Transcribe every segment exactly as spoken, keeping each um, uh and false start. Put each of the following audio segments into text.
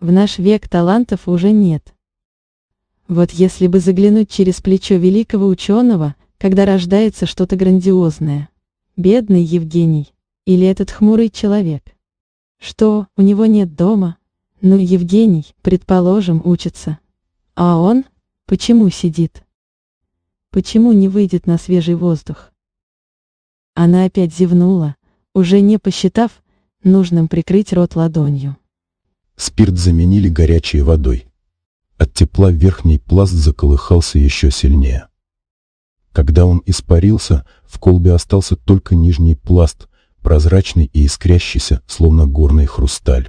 В наш век талантов уже нет. Вот если бы заглянуть через плечо великого ученого, когда рождается что-то грандиозное. Бедный Евгений. Или этот хмурый человек. Что, у него нет дома? Ну, Евгений, предположим, учится. А он? Почему сидит? Почему не выйдет на свежий воздух? Она опять зевнула, уже не посчитав нужным прикрыть рот ладонью. Спирт заменили горячей водой. От тепла верхний пласт заколыхался еще сильнее. Когда он испарился, в колбе остался только нижний пласт, прозрачный и искрящийся, словно горный хрусталь.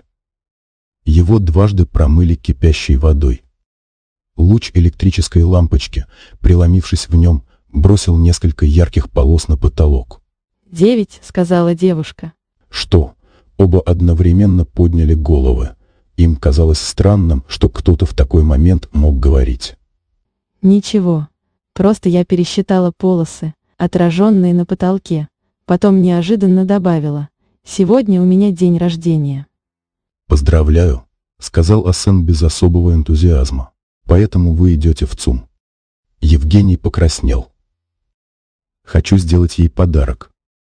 Его дважды промыли кипящей водой. Луч электрической лампочки, преломившись в нем, бросил несколько ярких полос на потолок. «Девять», — сказала девушка. «Что?» Оба одновременно подняли головы. Им казалось странным, что кто-то в такой момент мог говорить. «Ничего. Просто я пересчитала полосы, отраженные на потолке. Потом неожиданно добавила: сегодня у меня день рождения». «Поздравляю», — сказал Асен без особого энтузиазма. «Поэтому вы идете в ЦУМ». Евгений покраснел. «Хочу сделать ей подарок.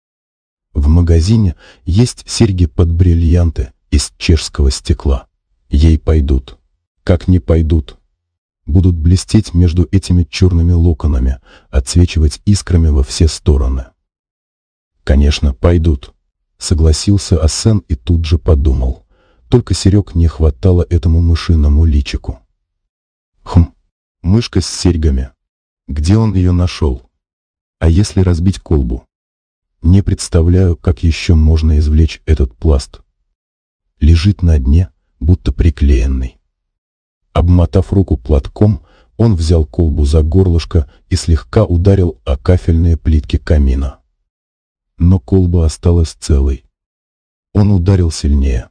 В магазине есть серьги под бриллианты из чешского стекла. Ей пойдут. Как не пойдут? Будут блестеть между этими черными локонами, отсвечивать искрами во все стороны». «Конечно, пойдут», — согласился Асен и тут же подумал. Только серег не хватало этому мышиному личику. Хм, мышка с серьгами. Где он ее нашел? А если разбить колбу? Не представляю, как еще можно извлечь этот пласт. Лежит на дне, будто приклеенный. Обмотав руку платком, он взял колбу за горлышко и слегка ударил о кафельные плитки камина. Но колба осталась целой. Он ударил сильнее.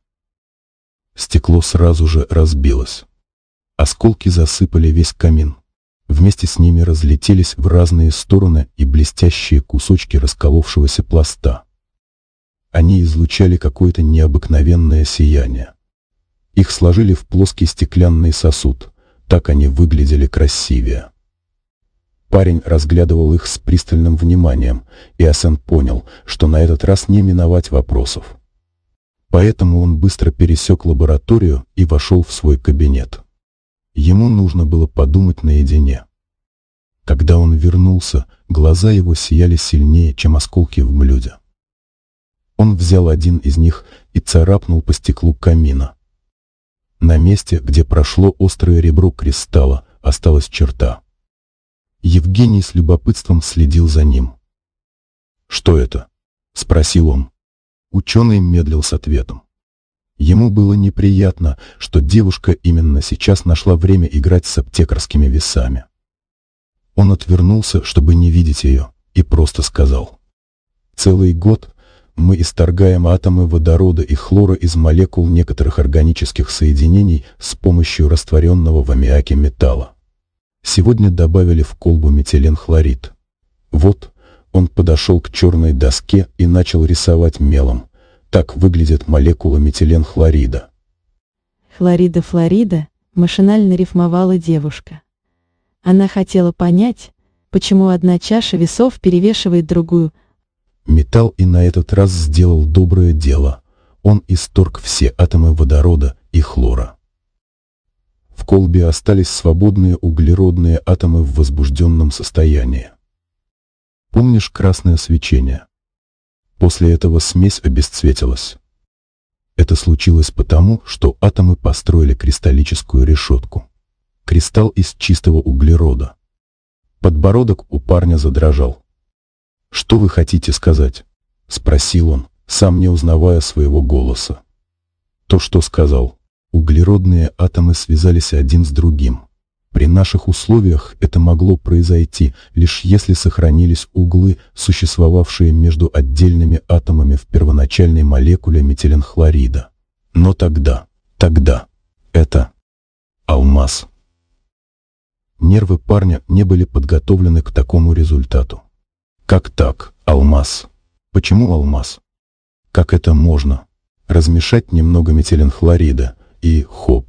Стекло сразу же разбилось. Осколки засыпали весь камин. Вместе с ними разлетелись в разные стороны и блестящие кусочки расколовшегося пласта. Они излучали какое-то необыкновенное сияние. Их сложили в плоский стеклянный сосуд. Так они выглядели красивее. Парень разглядывал их с пристальным вниманием, и Асен понял, что на этот раз не миновать вопросов. Поэтому он быстро пересек лабораторию и вошел в свой кабинет. Ему нужно было подумать наедине. Когда он вернулся, глаза его сияли сильнее, чем осколки в блюде. Он взял один из них и царапнул по стеклу камина. На месте, где прошло острое ребро кристалла, осталась черта. Евгений с любопытством следил за ним. «Что это?» — спросил он. Ученый медлил с ответом. Ему было неприятно, что девушка именно сейчас нашла время играть с аптекарскими весами. Он отвернулся, чтобы не видеть ее, и просто сказал: «Целый год мы исторгаем атомы водорода и хлора из молекул некоторых органических соединений с помощью растворенного в аммиаке металла. Сегодня добавили в колбу метиленхлорид. Вот». Он подошел к черной доске и начал рисовать мелом. Так выглядит молекула метиленхлорида. «Хлорида Флорида», — машинально рифмовала девушка. Она хотела понять, почему одна чаша весов перевешивает другую. Металл и на этот раз сделал доброе дело. Он исторг все атомы водорода и хлора. В колбе остались свободные углеродные атомы в возбужденном состоянии. Помнишь красное свечение? После этого смесь обесцветилась. Это случилось потому, что атомы построили кристаллическую решетку. Кристалл из чистого углерода. Подбородок у парня задрожал. «Что вы хотите сказать?» — спросил он, сам не узнавая своего голоса. «То, что сказал. Углеродные атомы связались один с другим. При наших условиях это могло произойти, лишь если сохранились углы, существовавшие между отдельными атомами в первоначальной молекуле метиленхлорида. Но тогда, тогда, это алмаз». Нервы парня не были подготовлены к такому результату. Как так, алмаз? Почему алмаз? Как это можно? Размешать немного метиленхлорида и, хоп,